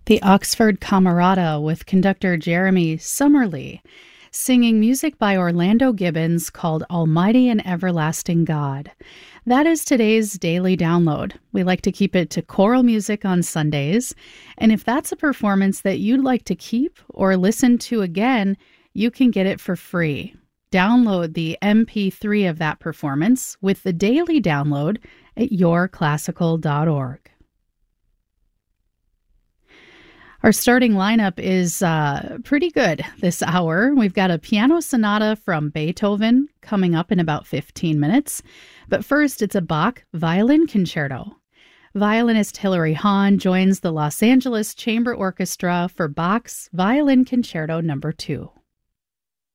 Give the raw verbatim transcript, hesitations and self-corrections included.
The Oxford Camerata with conductor Jeremy Summerlee, singing music by Orlando Gibbons called Almighty and Everlasting God. That is today's daily download. We like to keep it to choral music on Sundays, and if that's a performance that you'd like to keep or listen to again, you can get it for free. Download the M P three of that performance with the daily download at your classical dot org. Our starting lineup is uh, pretty good this hour. We've got a piano sonata from Beethoven coming up in about fifteen minutes. But first, it's a Bach violin concerto. Violinist Hilary Hahn joins the Los Angeles Chamber Orchestra for Bach's Violin Concerto Number two.